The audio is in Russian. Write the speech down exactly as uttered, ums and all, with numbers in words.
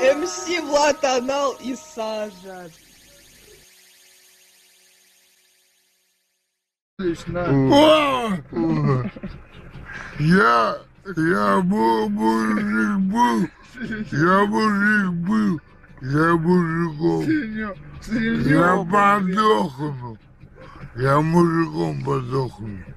эм си Влад Анал и Сажа. О! Я, я был мужик был, я мужик был, я мужиком, я подохну, я мужиком подохну.